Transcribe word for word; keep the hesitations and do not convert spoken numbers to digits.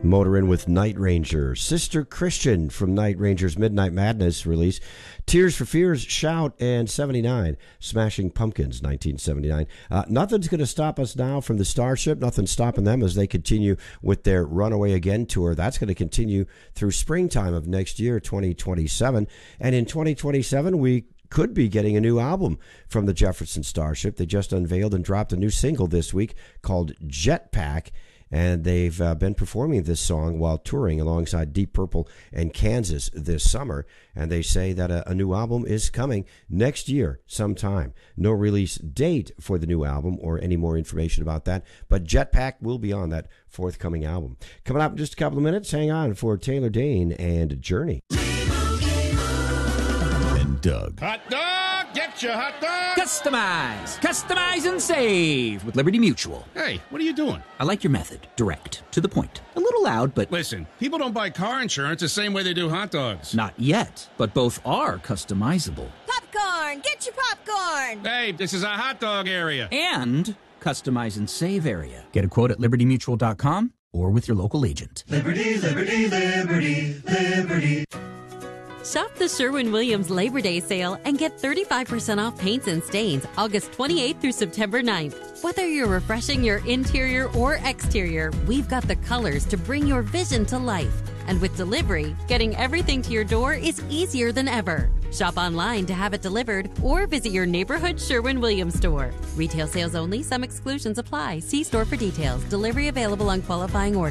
Motorin' with Night Ranger. Sister Christian from Night Ranger's Midnight Madness release. Tears for Fears, Shout, and seventy-nine. Smashing Pumpkins, nineteen seventy-nine. Uh, nothing's going to stop us now from the Starship. Nothing's stopping them as they continue with their Runaway Again tour. That's going to continue through springtime of next year, twenty twenty-seven. And in twenty twenty-seven, we could be getting a new album from the Jefferson Starship. They just unveiled and dropped a new single this week called Jetpack. And they've uh, been performing this song while touring alongside Deep Purple and Kansas this summer. And they say that a, a new album is coming next year sometime. No release date for the new album or any more information about that. But Jetpack will be on that forthcoming album. Coming up in just a couple of minutes, hang on for Taylor Dane and Journey. And Doug. Hot dog! Get your hot dog! Customize! Customize and save with Liberty Mutual. Hey, what are you doing? I like your method. Direct. To the point. A little loud, but... Listen, people don't buy car insurance the same way they do hot dogs. Not yet, but both are customizable. Popcorn! Get your popcorn! Hey, this is a hot dog area. And customize and save area. Get a quote at liberty mutual dot com or with your local agent. Liberty, liberty, liberty, liberty. Shop the Sherwin-Williams Labor Day sale and get thirty-five percent off paints and stains August twenty-eighth through September ninth. Whether you're refreshing your interior or exterior, we've got the colors to bring your vision to life. And with delivery, getting everything to your door is easier than ever. Shop online to have it delivered or visit your neighborhood Sherwin-Williams store. Retail sales only. Some exclusions apply. See store for details. Delivery available on qualifying orders.